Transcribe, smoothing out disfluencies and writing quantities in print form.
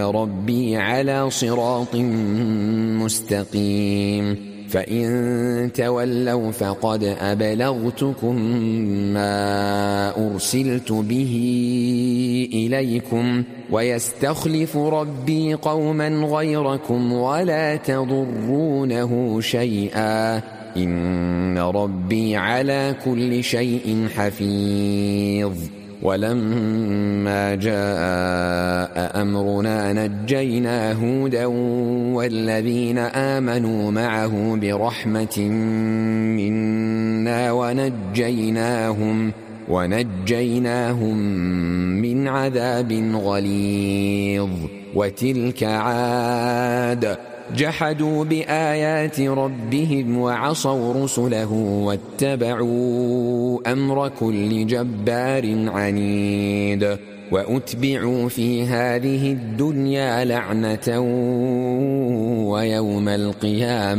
ربي على صراط مستقيم فإن تولوا فقد أبلغتكم ما أرسلت به إليكم ويستخلف ربي قوما غيركم ولا تضرونه شيئا إن ربي على كل شيء حفيظ ولما جاء أمرنا نجينا هودا والذين آمنوا معه برحمة منا ونجيناهم من عذاب غليظ وتلك عاد جحدوا بآيات ربهم وعصوا رسله واتبعوا أمر كل جبار عنيد وأتبعوا في هذه الدنيا لعنة ويوم القيامة